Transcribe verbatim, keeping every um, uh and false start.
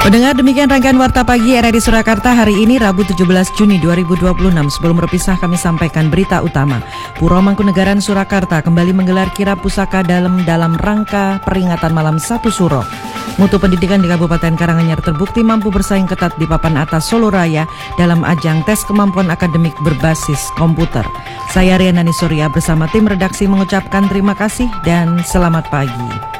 Pendengar, demikian rangkaian Warta Pagi R R I Surakarta hari ini Rabu tujuh belas Juni dua ribu dua puluh enam. Sebelum berpisah kami sampaikan berita utama. Puro Mangkunegaran Surakarta kembali menggelar kirab pusaka dalam dalam rangka peringatan Malam Satu Suro. Mutu pendidikan di Kabupaten Karanganyar terbukti mampu bersaing ketat di papan atas Solo Raya dalam ajang tes kemampuan akademik berbasis komputer. Saya Riana Surya bersama tim redaksi mengucapkan terima kasih dan selamat pagi.